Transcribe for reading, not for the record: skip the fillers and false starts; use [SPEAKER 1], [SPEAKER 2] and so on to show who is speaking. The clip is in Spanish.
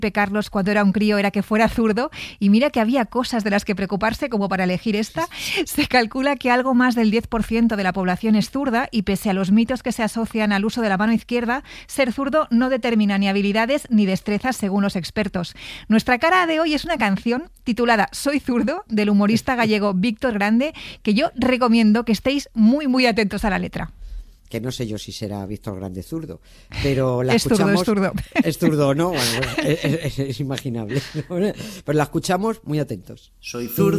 [SPEAKER 1] Carlos cuando era un crío era que fuera zurdo, y mira que había cosas de las que preocuparse como para elegir esta. Se calcula que algo más del 10% de la población es zurda, y pese a los mitos que se asocian al uso de la mano izquierda, ser zurdo no determina ni habilidades ni destrezas según los expertos. Nuestra cara de hoy es una canción titulada Soy zurdo, del humorista gallego Víctor Grande, que yo recomiendo que estéis muy muy atentos a la letra.
[SPEAKER 2] Que no sé yo si será Víctor Grande zurdo, pero la
[SPEAKER 1] es
[SPEAKER 2] escuchamos...
[SPEAKER 1] zurdo.
[SPEAKER 2] Es zurdo, ¿no? Bueno, es imaginable. Pero la escuchamos muy atentos.
[SPEAKER 3] Soy zurdo.